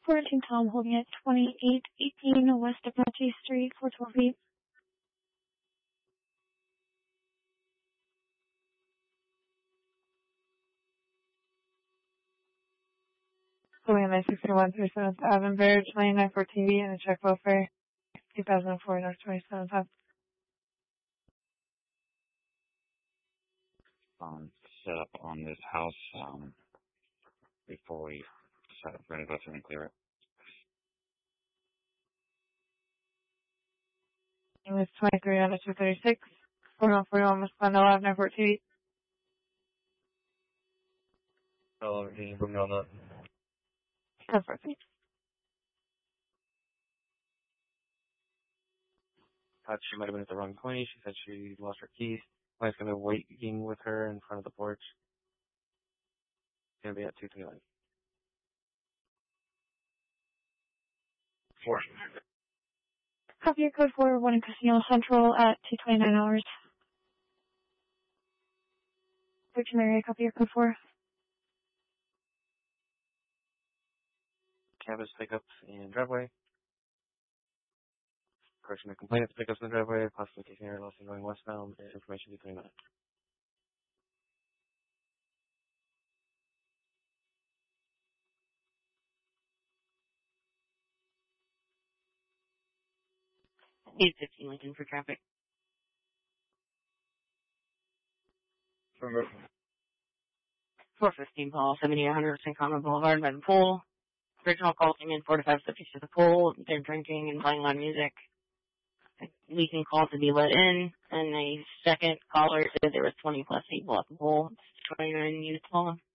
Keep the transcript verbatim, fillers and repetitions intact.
Quarantine Tom holding at twenty-eight eighteen West Apache Street, four twelve feet. Going nine sixty-one through seventh Avenue, Barrett, twenty-nine for T V and a check welfare, two thousand four North twenty-seventh Ave. Um, set up on this house, um, before we set up for any and clear it. It was twenty-three on two thirty-six, forty-one forty-one West Glendale Avenue, Fort T V. Oh, can you put me on that? ten fourteen. Thought she might have been at the wrong place. She said she lost her keys. Wife's gonna be waiting with her in front of the porch. It's gonna be at two twenty-nine. Four. Copy your code for one in Casino Central at two twenty-nine hours. Virgin Area, copy your code for. Campus pickups and driveway. Correction of complainants pickups in the driveway, possibly taking air loss and going westbound. Information two twenty-nine. eight fifteen Lincoln for traffic. four fifteen Paul, seventy one hundred Saint Common Boulevard by the pool. Original call came in four to five subjects to the pool. They're drinking and playing loud music. Leasing called to be let in, and a second caller said there was twenty plus people at the pool. twenty-nine units long.